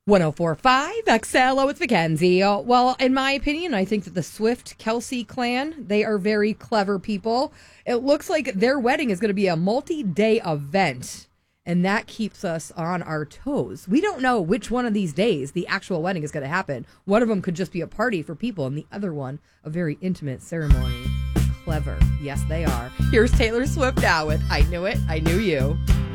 1045 XLO, it's Mackenzie. Well, in my opinion, I think that the Swift-Kelsey clan, they are very clever people. It looks like their wedding is going to be a multi-day event, and that keeps us on our toes. We don't know which one of these days the actual wedding is going to happen. One of them could just be a party for people, and the other one, a very intimate ceremony. Clever. Yes, they are. Here's Taylor Swift now with I Knew It, I Knew You.